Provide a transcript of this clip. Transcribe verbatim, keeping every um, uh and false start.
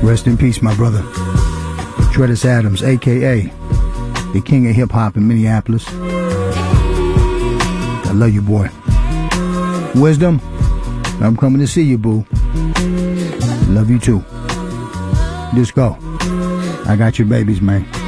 Rest in peace, my brother. Tredis Adams, a k a the king of hip-hop in Minneapolis. I love you, boy. Wisdom, I'm coming to see you, boo. Love you, too. Just go. I got your babies, man.